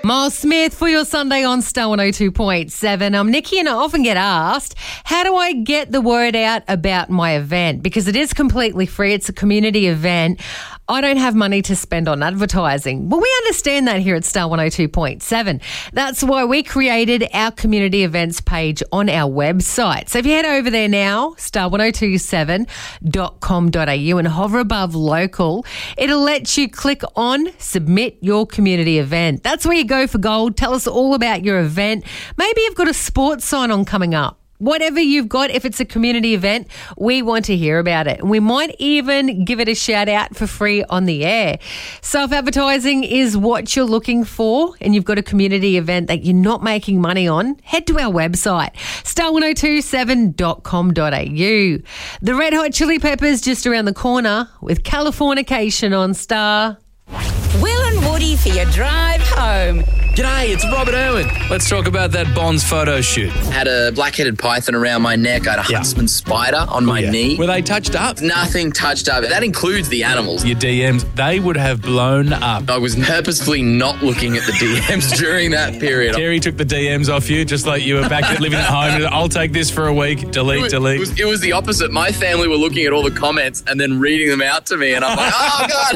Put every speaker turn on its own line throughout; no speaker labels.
Miles Smith for your Sunday on Star 102.7. I'm Nikki and I often get asked, how do I get the word out about my event? Because it is completely free. It's a community event. I don't have money to spend on advertising. Well, we understand that here at Star 102.7. That's why we created our community events page on our website. So if you head over there now, star1027.com.au and hover above local, it'll let you click on submit your community event. That's where you go for gold. Tell us all about your event. Maybe you've got a sports sign-on coming up. Whatever you've got, if it's a community event, we want to hear about it. And we might even give it a shout out for free on the air. Self-advertising is what you're looking for and you've got a community event that you're not making money on, head to our website, star1027.com.au. The Red Hot Chili Peppers just around the corner with Californication on Star.
Will and Woody for your drive home.
G'day, it's Robert Irwin. Let's talk about that Bonds photo shoot.
Had a black-headed python around my neck. I had a huntsman spider on my knee.
Were they touched up?
Nothing touched up. That includes the animals.
Your DMs, they would have blown up.
I was purposefully not looking at the DMs during that period.
Terry took the DMs off you, just like you were back living at home. I'll take this for a week. Delete.
It was the opposite. My family were looking at all the comments and then reading them out to me, and I'm like, oh, God.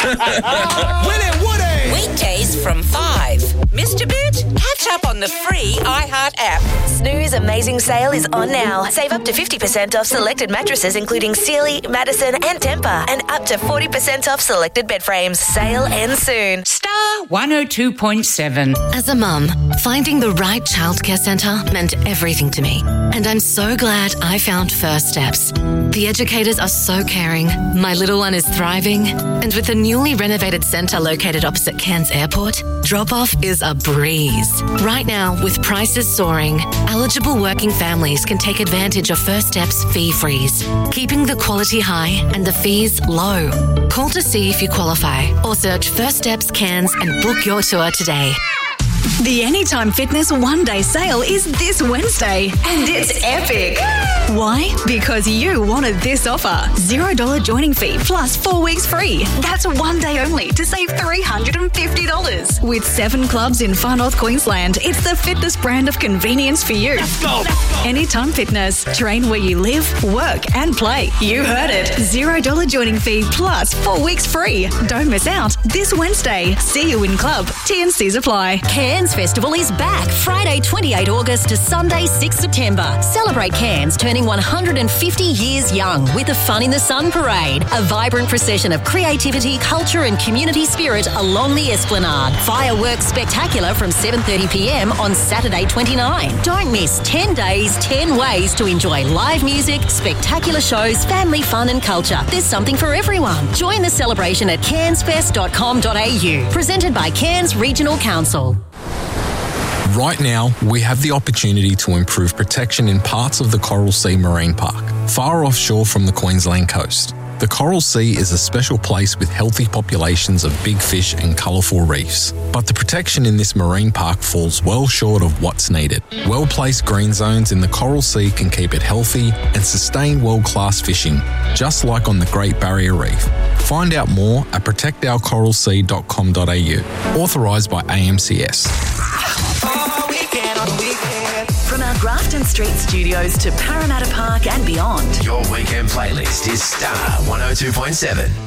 Will and Woody. Weekdays from 5. Mr. Bit, catch up on the free iHeart app.
Snooze Amazing Sale is on now. Save up to 50% off selected mattresses including Sealy, Madison and Tempur, and up to 40% off selected bed frames. Sale ends soon.
Star 102.7.
As a mum, finding the right childcare centre meant everything to me. And I'm so glad I found First Steps. The educators are so caring. My little one is thriving. And with the newly renovated centre located opposite Cairns Airport, drop-off is a breeze. Right now, with prices soaring, eligible working families can take advantage of First Steps fee freeze, keeping the quality high and the fees low. Call to see if you qualify or search First Steps Cairns and book your tour today.
The Anytime Fitness one-day sale is this Wednesday, and it's epic. Why? Because you wanted this offer. $0 joining fee plus 4 weeks free. That's one day only to save $350. With 7 clubs in Far North Queensland, it's the fitness brand of convenience for you. Let's go. Anytime Fitness. Train where you live, work and play. You heard it. $0 joining fee plus 4 weeks free. Don't miss out this Wednesday. See you in club. T&Cs apply.
Cairns Festival is back Friday 28 August to Sunday 6 September. Celebrate Cairns turning 150 years young with the Fun in the Sun Parade, a vibrant procession of creativity, culture and community spirit along the Esplanade. Fireworks spectacular from 7:30pm on Saturday 29. Don't miss 10 days, 10 ways to enjoy live music, spectacular shows, family fun and culture. There's something for everyone. Join the celebration at cairnsfest.com.au. Presented by Cairns Regional Council.
Right now, we have the opportunity to improve protection in parts of the Coral Sea Marine Park, far offshore from the Queensland coast. The Coral Sea is a special place with healthy populations of big fish and colourful reefs. But the protection in this marine park falls well short of what's needed. Well-placed green zones in the Coral Sea can keep it healthy and sustain world-class fishing, just like on the Great Barrier Reef. Find out more at protectourcoralsea.com.au. Authorised by AMCS.
From our Grafton Street studios to Parramatta Park and beyond.
Your weekend playlist is Star 102.7.